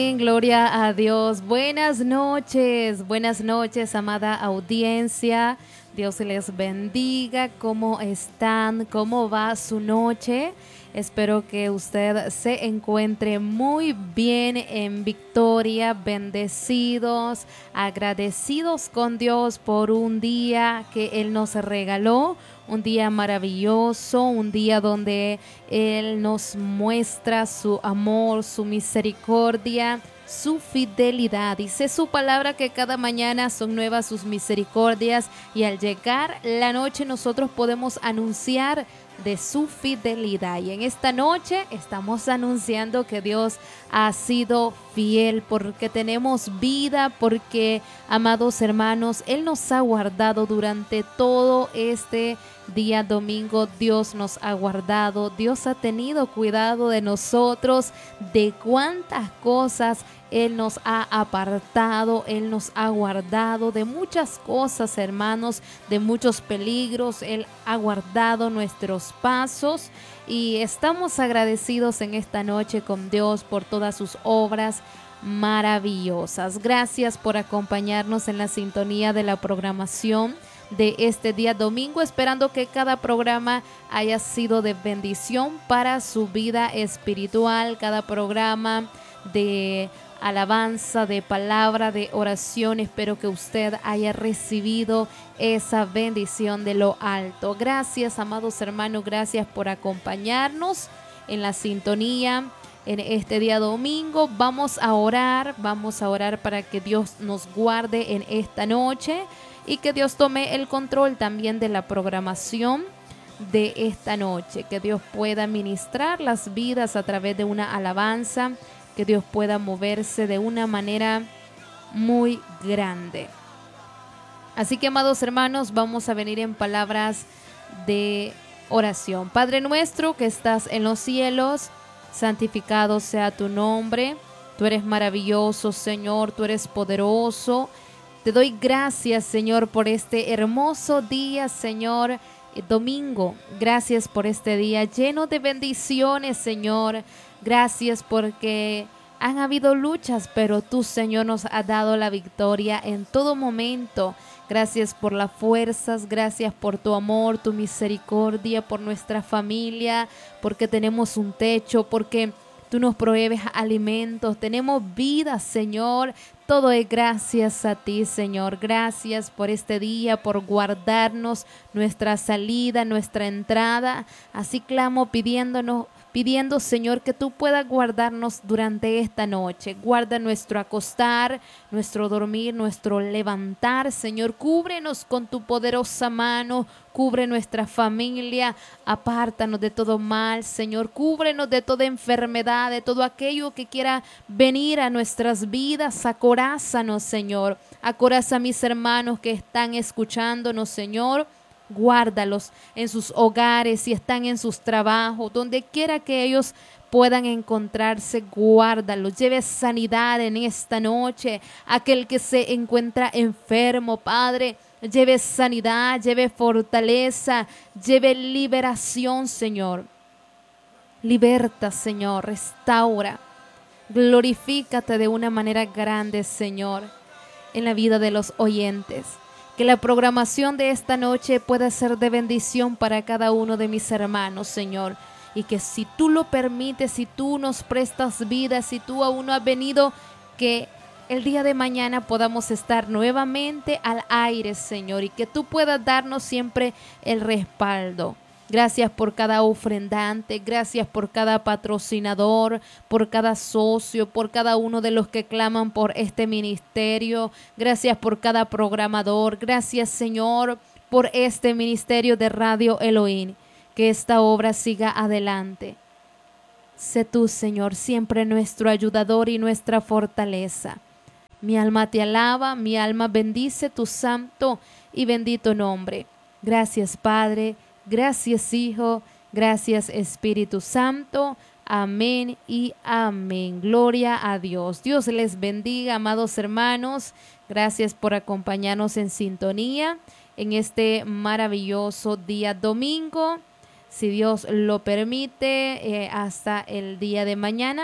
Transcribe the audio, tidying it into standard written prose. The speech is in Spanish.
Gloria a Dios. Buenas noches, amada audiencia. Dios les bendiga. ¿Cómo están? ¿Cómo va su noche? Espero que usted se encuentre muy bien, en victoria, bendecidos, agradecidos con Dios por un día que Él nos regaló, un día maravilloso, un día donde Él nos muestra su amor, su misericordia, su fidelidad. Dice su palabra que cada mañana son nuevas sus misericordias, y al llegar la noche nosotros podemos anunciar de su fidelidad. Y en esta noche estamos anunciando que Dios ha sido fiel, porque tenemos vida, porque, amados hermanos, Él nos ha guardado durante todo este día domingo. Dios nos ha guardado, Dios ha tenido cuidado de nosotros, de cuántas cosas Él nos ha apartado, Él nos ha guardado de muchas cosas, hermanos, de muchos peligros. Él ha guardado nuestros pasos y estamos agradecidos en esta noche con Dios por todas sus obras maravillosas. Gracias por acompañarnos en la sintonía de la programación de este día domingo, esperando que cada programa haya sido de bendición para su vida espiritual, cada programa de alabanza, de palabra, de oración. Espero que usted haya recibido esa bendición de lo alto. Gracias, amados hermanos, gracias por acompañarnos en la sintonía en este día domingo. Vamos a orar para que Dios nos guarde en esta noche y que Dios tome el control también de la programación de esta noche, que Dios pueda ministrar las vidas a través de una alabanza, que Dios pueda moverse de una manera muy grande. Así que, amados hermanos, vamos a venir en palabras de oración. Padre nuestro que estás en los cielos, santificado sea tu nombre. Tú eres maravilloso, Señor, tú eres poderoso. Te doy gracias, Señor, por este hermoso día, Señor, domingo. Gracias por este día lleno de bendiciones, Señor. Gracias porque han habido luchas, pero tú, Señor, nos has dado la victoria en todo momento. Gracias por las fuerzas, gracias por tu amor, tu misericordia, por nuestra familia, porque tenemos un techo, porque tú nos provees alimentos, tenemos vida, Señor. Todo es gracias a ti, Señor. Gracias por este día, por guardarnos nuestra salida, nuestra entrada. Así clamo pidiendo, Señor, que tú puedas guardarnos durante esta noche. Guarda nuestro acostar, nuestro dormir, nuestro levantar, Señor. Cúbrenos con tu poderosa mano. Cubre nuestra familia, apártanos de todo mal, Señor. Cúbrenos de toda enfermedad, de todo aquello que quiera venir a nuestras vidas. Acorázanos, Señor. Acoraza a mis hermanos que están escuchándonos, Señor. Guárdalos en sus hogares, si están en sus trabajos, donde quiera que ellos puedan encontrarse, guárdalos. Lleve sanidad en esta noche. Aquel que se encuentra enfermo, Padre, lleve sanidad, lleve fortaleza, lleve liberación, Señor. Liberta, Señor, restaura. Glorifícate de una manera grande, Señor, en la vida de los oyentes. Que la programación de esta noche pueda ser de bendición para cada uno de mis hermanos, Señor. Y que si tú lo permites, si tú nos prestas vida, si tú aún no has venido, que el día de mañana podamos estar nuevamente al aire, Señor, y que tú puedas darnos siempre el respaldo. Gracias por cada ofrendante, gracias por cada patrocinador, por cada socio, por cada uno de los que claman por este ministerio. Gracias por cada programador. Gracias, Señor, por este ministerio de Radio Elohim. Que esta obra siga adelante. Sé tú, Señor, siempre nuestro ayudador y nuestra fortaleza. Mi alma te alaba, mi alma bendice tu santo y bendito nombre. Gracias, Padre. Gracias, Hijo. Gracias, Espíritu Santo. Amén y amén. Gloria a Dios. Dios les bendiga, amados hermanos. Gracias por acompañarnos en sintonía en este maravilloso día domingo. Si Dios lo permite, hasta el día de mañana.